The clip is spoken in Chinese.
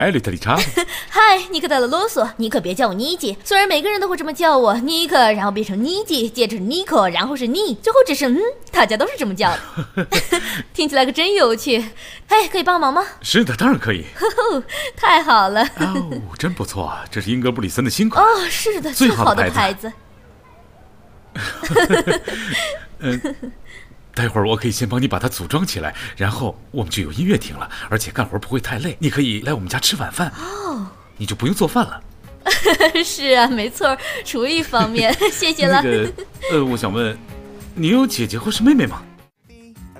艾丽特里查。 嗨，尼克大了啰嗦，你可别叫我妮姐。虽然每个人都会这么叫我，尼克，然后变成妮姐，接着是尼克，然后是你，最后只是大家都是这么叫的。听起来可真有趣。哎，可以帮忙吗？ 是的，当然可以。 太好了。 哦，真不错，这是英格布里森的新款。 哦，是的， 最好的牌子。 待会儿我可以先帮你把它组装起来，然后我们就有音乐听了，而且干活不会太累。你可以来我们家吃晚饭哦，你就不用做饭了。 是啊，没错，厨艺方面，谢谢了。 我想问，你有姐姐或是妹妹吗？